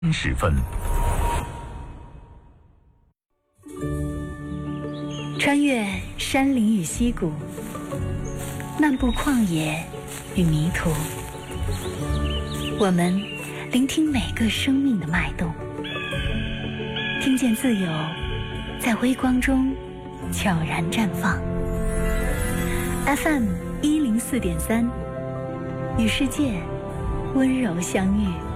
时分， 穿越山林与溪谷，漫步旷野与迷途，我们聆听每个生命的脉动，听见自由在微光中悄然绽放。FM104.3，与世界温柔相遇。